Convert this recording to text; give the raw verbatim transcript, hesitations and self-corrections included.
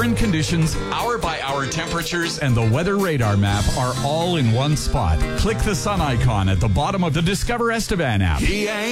Current conditions, hour-by-hour temperatures, and the weather radar map are all in one spot. Click the sun icon at the bottom of the Discover Estevan app. He ain't